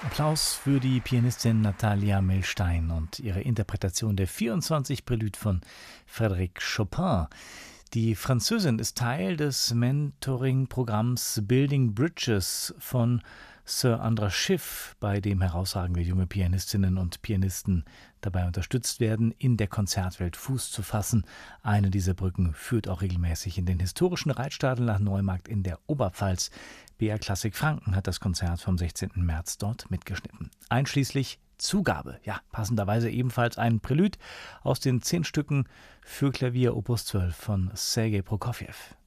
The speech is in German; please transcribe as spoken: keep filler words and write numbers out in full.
Applaus für die Pianistin Natalia Milstein und ihre Interpretation der vierundzwanzig Prälüde von Frédéric Chopin. Die Französin ist Teil des Mentoring-Programms Building Bridges von Sir Andras Schiff, bei dem herausragende junge Pianistinnen und Pianisten dabei unterstützt werden, in der Konzertwelt Fuß zu fassen. Eine dieser Brücken führt auch regelmäßig in den historischen Reitstadel nach Neumarkt in der Oberpfalz. B R Klassik Franken hat das Konzert vom sechzehnten März dort mitgeschnitten. Einschließlich Zugabe, ja, passenderweise ebenfalls ein Prälud aus den zehn Stücken für Klavier Opus zwölf von Sergei Prokofjew.